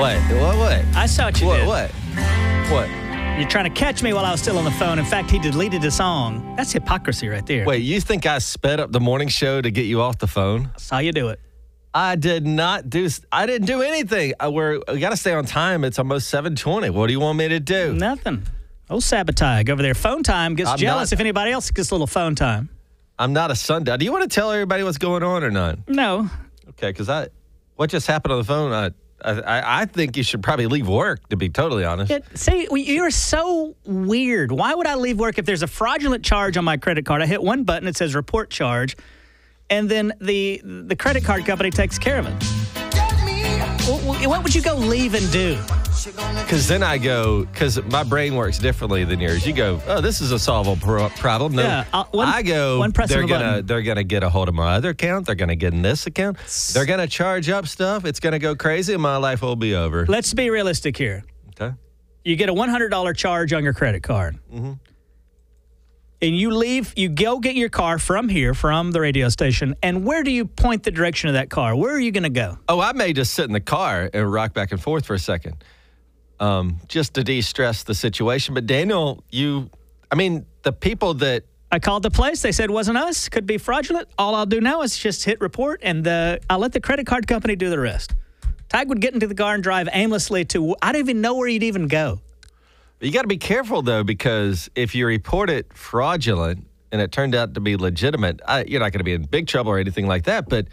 What? I saw what you did. What? You're trying to catch me while I was still on the phone. In fact, he deleted a song. That's hypocrisy right there. Wait, you think I sped up the morning show to get you off the phone? I saw you do it. I didn't do anything. We got to stay on time. It's almost 7:20. What do you want me to do? Nothing. Old Sabotage over there. Phone time gets jealous if anybody else gets a little phone time. I'm not a sundial. Do you want to tell everybody what's going on or not? No. Okay, because what just happened on the phone, I think you should probably leave work, to be totally honest. See, you're so weird. Why would I leave work if there's a fraudulent charge on my credit card? I hit one button, it says report charge, and then the credit card company takes care of it. What would you go leave and do? Because then because my brain works differently than yours. You go, oh, this is a solvable problem. No, yeah, they're gonna get a hold of my other account. They're gonna get in this account. They're gonna charge up stuff. It's gonna go crazy, and my life will be over. Let's be realistic here. Okay. You get a $100 charge on your credit card. Mm-hmm. And you go get your car from the radio station, and where do you point the direction of that car? Where are you going to go? Oh, I may just sit in the car and rock back and forth for a second, just to de-stress the situation. But Daniel, the people that... I called the place. They said it wasn't us. Could be fraudulent. All I'll do now is just hit report, and I'll let the credit card company do the rest. Tig would get into the car and drive aimlessly I don't even know where you'd even go. You got to be careful, though, because if you report it fraudulent and it turned out to be legitimate, you're not going to be in big trouble or anything like that. But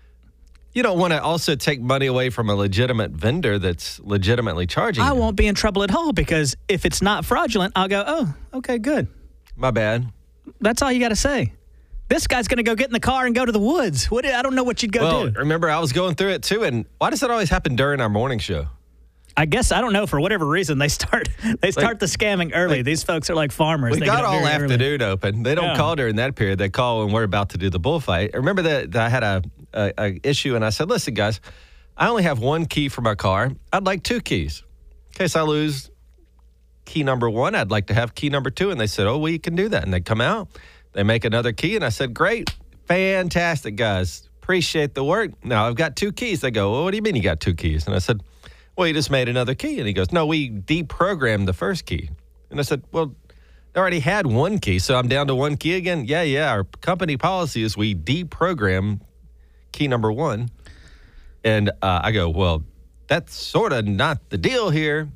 you don't want to also take money away from a legitimate vendor that's legitimately charging you. I won't be in trouble at all because if it's not fraudulent, I'll go, oh, okay, good. My bad. That's all you got to say. This guy's going to go get in the car and go to the woods. I don't know what you'd do. Remember, I was going through it, too. And why does it always happen during our morning show? I guess, I don't know, for whatever reason, they start the scamming early. These folks are like farmers. We got all afternoon open. They don't call during that period. They call when we're about to do the bullfight. I remember that I had a issue, and I said, listen, guys, I only have one key for my car. I'd like 2 keys. In case I lose key number 1, I'd like to have key number 2. And they said, oh, well, you can do that. And they come out. They make another key, and I said, great, fantastic, guys. Appreciate the work. Now, I've got 2 keys. They go, well, what do you mean you got 2 keys? And I said, well, you just made another key. And he goes, no, we deprogrammed the first key. And I said, well, I already had 1 key, so I'm down to 1 key again? Yeah, our company policy is we deprogram key number 1. And I go, well, that's sort of not the deal here.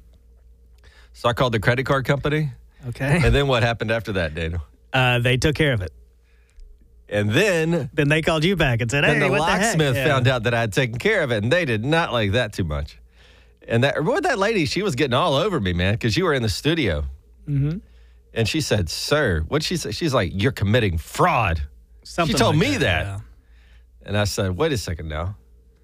So I called the credit card company. Okay. And then what happened after that, Daniel? They took care of it. And then they called you back and said, hey, the what locksmith the heck? found out that I had taken care of it, and they did not like that too much. And that lady, she was getting all over me, man, because you were in the studio. Mm-hmm. And she said, sir, what'd she say? She's like, you're committing fraud. Something she told like me that. Yeah. And I said, wait a second now.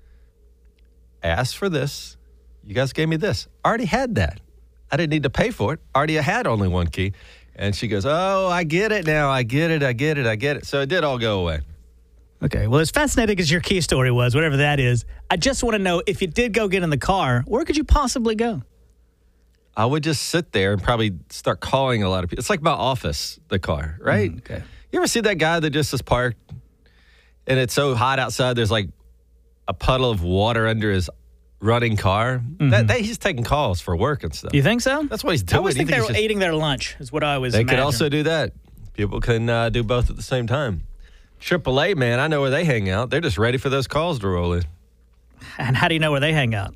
I asked for this. You guys gave me this. I already had that. I didn't need to pay for it. I already had only 1 key. And she goes, oh, I get it now. I get it. So it did all go away. Okay, well, as fascinating as your key story was, whatever that is, I just want to know, if you did go get in the car, where could you possibly go? I would just sit there and probably start calling a lot of people. It's like my office, the car, right? Okay. You ever see that guy that just is parked and it's so hot outside, there's like a puddle of water under his running car? Mm-hmm. He's taking calls for work and stuff. You think so? That's what he's doing. I always think they were eating their lunch, is what I always They imagine. could also do that. People can do both at the same time. AAA, man, I know where they hang out. They're just ready for those calls to roll in. And how do you know where they hang out?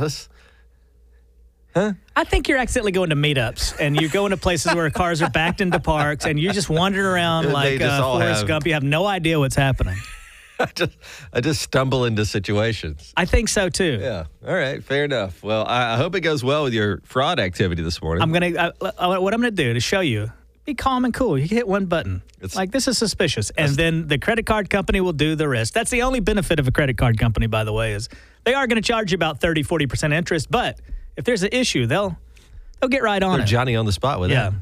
Huh? I think you're accidentally going to meetups, and you go into places where cars are backed into parks, and you're just wandering around like Forrest Gump. You have no idea what's happening. I just stumble into situations. I think so, too. Yeah. All right. Fair enough. Well, I hope it goes well with your fraud activity this morning. What I'm going to do to show you, be calm and cool. You hit one button. This is suspicious. And then the credit card company will do the rest. That's the only benefit of a credit card company, by the way, is they are going to charge you about 30, 40% interest. But if there's an issue, they'll get right on it. They're Johnny on the spot with that.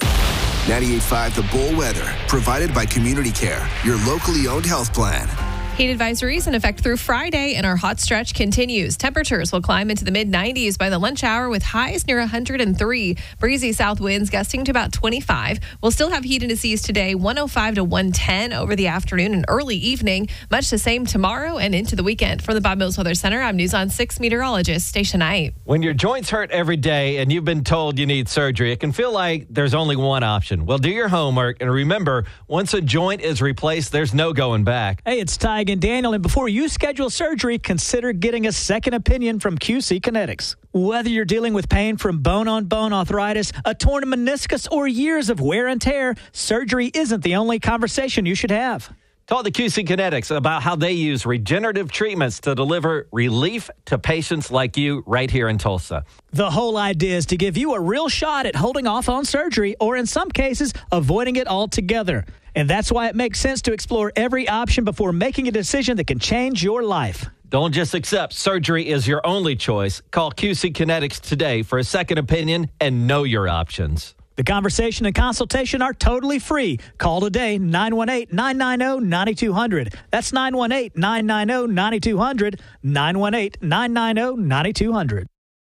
98.5 The Bull Weather, provided by Community Care, your locally owned health plan. Heat advisories in effect through Friday, and our hot stretch continues. Temperatures will climb into the mid-90s by the lunch hour with highs near 103. Breezy south winds gusting to about 25. We'll still have heat indices today, 105 to 110 over the afternoon and early evening. Much the same tomorrow and into the weekend. From the Bob Mills Weather Center, I'm News on 6 meteorologist Stacia Knight. When your joints hurt every day and you've been told you need surgery, it can feel like there's only one option. Well, do your homework and remember, once a joint is replaced, there's no going back. Hey, it's Ty and Daniel, and before you schedule surgery, consider getting a second opinion from QC Kinetics. Whether you're dealing with pain from bone-on-bone arthritis, a torn meniscus, or years of wear and tear, surgery isn't the only conversation you should have. Talk to QC Kinetics about how they use regenerative treatments to deliver relief to patients like you right here in Tulsa. The whole idea is to give you a real shot at holding off on surgery, or in some cases, avoiding it altogether. And that's why it makes sense to explore every option before making a decision that can change your life. Don't just accept surgery is your only choice. Call QC Kinetics today for a second opinion and know your options. The conversation and consultation are totally free. Call today, 918-990-9200. That's 918-990-9200, 918-990-9200.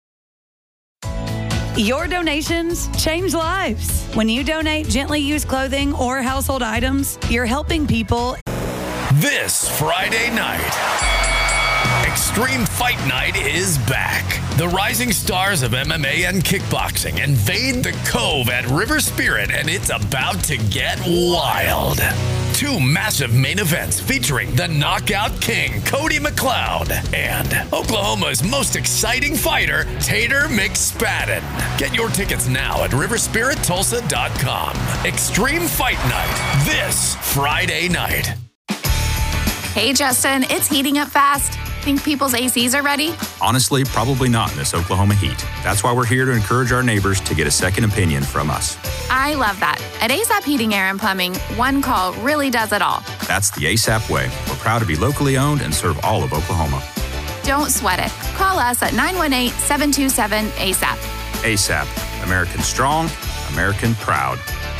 Your donations change lives. When you donate gently used clothing or household items, you're helping people. This Friday night, Extreme Fight Night is back. The rising stars of MMA and kickboxing invade the Cove at River Spirit, and it's about to get wild. Two massive main events featuring the Knockout King, Cody McLeod, and Oklahoma's most exciting fighter, Tater McSpadden. Get your tickets now at riverspirittulsa.com. Extreme Fight Night, this Friday night. Hey, Justin, it's heating up fast. Think people's ACs are ready? Honestly, probably not in this Oklahoma heat. That's why we're here to encourage our neighbors to get a second opinion from us. I love that. At ASAP Heating, Air, and Plumbing, one call really does it all. That's the ASAP way. We're proud to be locally owned and serve all of Oklahoma. Don't sweat it. Call us at 918-727-ASAP. ASAP. American strong, American proud.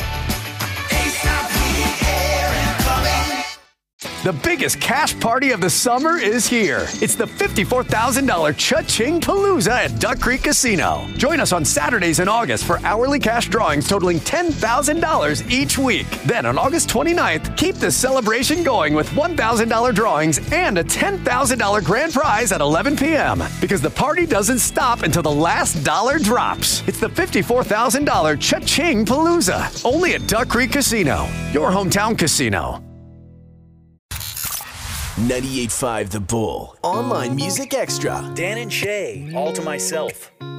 The biggest cash party of the summer is here. It's the $54,000 Cha-Ching Palooza at Duck Creek Casino. Join us on Saturdays in August for hourly cash drawings totaling $10,000 each week. Then on August 29th, keep the celebration going with $1,000 drawings and a $10,000 grand prize at 11 p.m. Because the party doesn't stop until the last dollar drops. It's the $54,000 Cha-Ching Palooza. Only at Duck Creek Casino, your hometown casino. 98.5 The Bull. Online Music Extra. Dan and Shay, All to Myself.